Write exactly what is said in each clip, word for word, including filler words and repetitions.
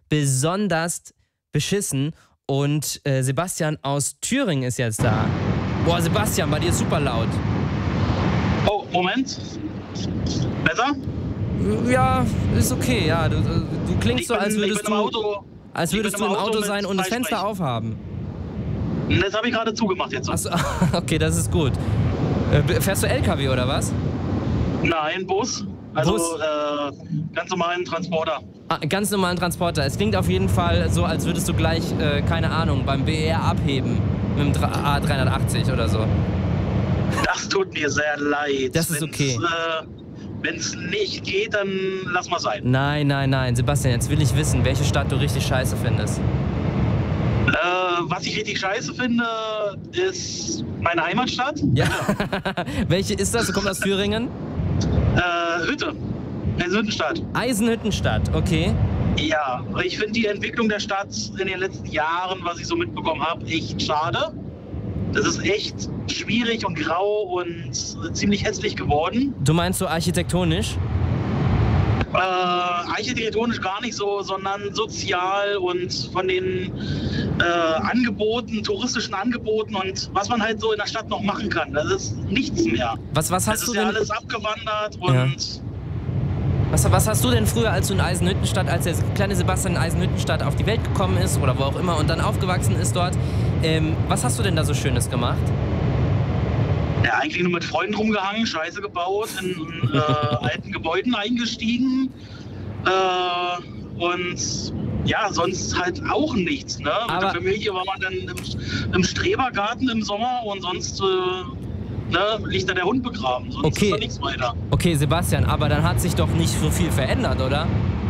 besonders beschissen. Und äh, Sebastian aus Thüringen ist jetzt da. Boah, Sebastian, bei dir ist super laut. Oh, Moment. Besser? Ja, ist okay, ja. Du, du klingst Ich so, bin- als ich würdest bin im du, Auto. als Ich bin würdest im du im Auto Auto mit sein und das Fenster Freisprechen. aufhaben. Das habe ich gerade zugemacht jetzt. Achso, okay, das ist gut. Äh, fährst du L K W oder was? Nein, Bus. Also Bus? Äh, ganz normalen Transporter. Ah, ganz normalen Transporter. Es klingt auf jeden Fall so, als würdest du gleich, äh, keine Ahnung, beim B E R abheben. Mit dem A dreihundertachtzig oder so. Das tut mir sehr leid. Das ist Wenn's, okay. Äh, Wenn es nicht geht, dann lass mal sein. Nein, nein, nein. Sebastian, jetzt will ich wissen, welche Stadt du richtig scheiße findest. Äh, was ich richtig scheiße finde, ist meine Heimatstadt. Ja. Welche ist das? Du kommst aus Thüringen? Äh, Hütte. Eisenhüttenstadt. Eisenhüttenstadt, okay. Ja, ich finde die Entwicklung der Stadt in den letzten Jahren, was ich so mitbekommen habe, echt schade. Das ist echt schwierig und grau und ziemlich hässlich geworden. Du meinst so architektonisch? Äh, architektonisch gar nicht so, sondern sozial und von den äh, Angeboten, touristischen Angeboten und was man halt so in der Stadt noch machen kann. Das ist nichts mehr. Was, was Es hast ist du ja denn? alles abgewandert und Ja. Was, was hast du denn früher, als du in Eisenhüttenstadt, als der kleine Sebastian in Eisenhüttenstadt auf die Welt gekommen ist oder wo auch immer und dann aufgewachsen ist dort, ähm, was hast du denn da so Schönes gemacht? ja, eigentlich nur mit Freunden rumgehangen, Scheiße gebaut, in äh, alten Gebäuden eingestiegen äh, und ja, sonst halt auch nichts. Ne? Mit Aber- der Familie war man dann im, im Strebergarten im Sommer und sonst äh, ne, liegt da der Hund begraben. Sonst Okay. ist da nichts weiter. Okay, Sebastian, aber dann hat sich doch nicht so viel verändert, oder?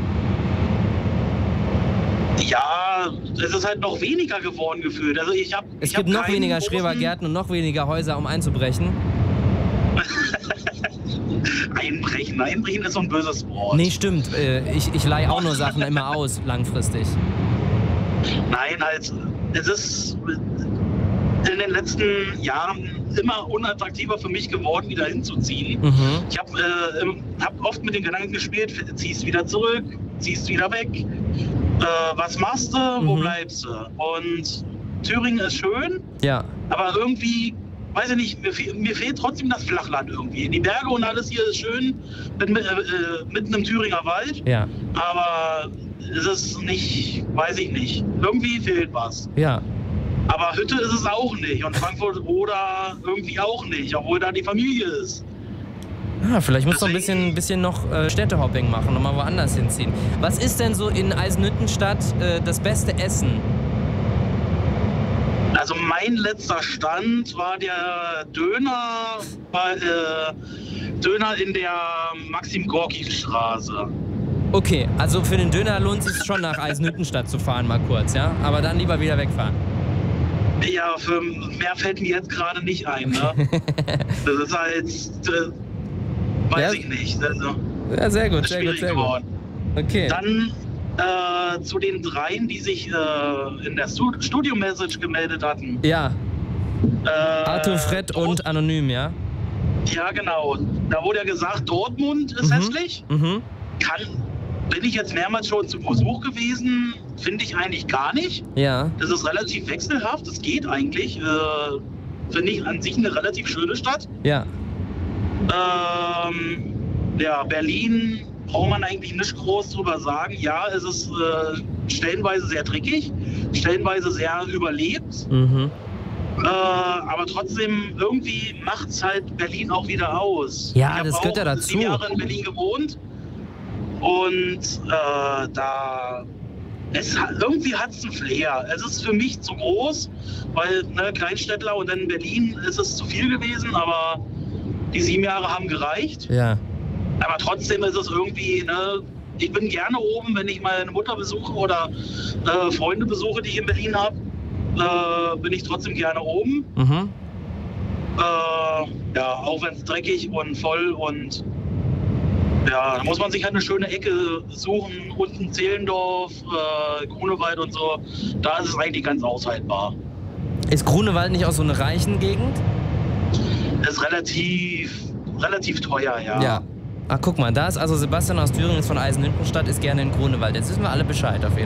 Ja, es ist halt noch weniger geworden gefühlt. Also ich hab, Es ich hab gibt noch keinen weniger großen- Schrebergärten und noch weniger Häuser, um einzubrechen. Einbrechen. Einbrechen ist so ein böses Wort. Nee, stimmt. Äh, ich ich leihe auch nur Sachen immer aus, langfristig. Nein, halt, es ist in den letzten Jahren immer unattraktiver für mich geworden, wieder hinzuziehen. Mhm. Ich habe äh, im- hab oft mit den Gedanken gespielt, ziehst wieder zurück, ziehst wieder weg. Äh, was machst du, wo Mhm. bleibst du? Und Thüringen ist schön, Ja. aber irgendwie, weiß ich nicht, mir, fe mir fehlt trotzdem das Flachland irgendwie. Die Berge und alles hier ist schön, bin mit, äh, mitten im Thüringer Wald, Ja. aber es ist nicht, weiß ich nicht, irgendwie fehlt was. Ja. Aber Hütte ist es auch nicht und Frankfurt oder irgendwie auch nicht, obwohl da die Familie ist. Ah, vielleicht musst du ein Deswegen- bisschen, bisschen noch äh, Städtehopping machen und mal woanders hinziehen. Was ist denn so in Eisenhüttenstadt äh, das beste Essen? Also mein letzter Stand war der Döner, bei, äh, Döner in der Maxim-Gorki-Straße. Okay, also für den Döner lohnt es sich schon nach Eisenhüttenstadt zu fahren, mal kurz, ja? Aber dann lieber wieder wegfahren. Ja, für mehr fällt mir jetzt gerade nicht ein. Ne? Das ist halt, äh, weiß Ja. ich nicht. Also, Ja, sehr gut, ist sehr gut, schwierig sehr gut. geworden. Okay. Dann äh, zu den dreien, die sich äh, in der Stu- Studio-Message gemeldet hatten. Ja, Äh, Arthur, Fred und Anonym, ja? Ja, genau. Da wurde ja gesagt, Dortmund ist Mhm. hässlich. Mhm. Kann, bin ich jetzt mehrmals schon zu Besuch gewesen, finde ich eigentlich gar nicht. Ja. Das ist relativ wechselhaft, das geht eigentlich. Äh, finde ich an sich eine relativ schöne Stadt. Ja. Ähm, ja, Berlin braucht man eigentlich nicht groß drüber sagen. Ja, es ist äh, stellenweise sehr dreckig, stellenweise sehr überlebt. Mhm. Äh, aber trotzdem, irgendwie macht es halt Berlin auch wieder aus. Ja, ich hab das gehört ja auch dazu. sieben Jahre in Berlin gewohnt und äh, da es hat, irgendwie hat es einen Flair. Es ist für mich zu groß, weil ne, Kleinstädtler und dann in Berlin ist es zu viel gewesen, aber die sieben Jahre haben gereicht. Ja. Aber trotzdem ist es irgendwie, ne, ich bin gerne oben, wenn ich meine Mutter besuche oder äh, Freunde besuche, die ich in Berlin habe, äh, bin ich trotzdem gerne oben. Mhm. Äh, ja, auch wenn es dreckig und voll und ja, da muss man sich halt eine schöne Ecke suchen, unten Zehlendorf, äh, Grunewald und so. Da ist es eigentlich ganz aushaltbar. Ist Grunewald nicht auch so eine reichen Gegend? Das ist relativ, relativ teuer, ja. Ja. Ach, guck mal, da ist also Sebastian aus Thüringen, ist von Eisenhüttenstadt, ist gerne in Grunewald. Jetzt wissen wir alle Bescheid auf jeden Fall.